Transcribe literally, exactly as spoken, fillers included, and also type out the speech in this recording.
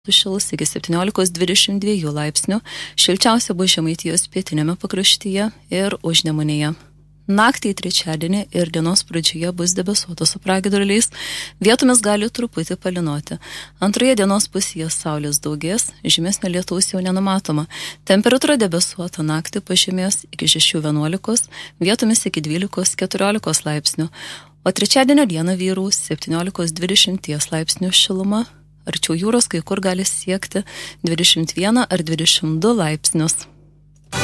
Sušils iki septyniolikos dvidešimt dviejų laipsnių, šilčiausia bus Žemaitijos pietiniame pakraštyje ir Užnemunėje. Naktį į trečiadienį ir dienos pradžioje bus debesuota su pragiedruliais, vietomis gali truputį palynoti. Antroje dienos pusėje saulės daugės, žymesnio lietaus jau nenumatoma. Temperatūra debesuota naktį pažemės iki šešių vienuolikos, vietomis iki dvylikos keturiolikos laipsnių, o trečiadienio dieną vyraus septyniolikos dvidešimt laipsnių šiluma. Arčiau jūros kai kur gali siekti dvidešimt vieną ar dvidešimt du laipsnius.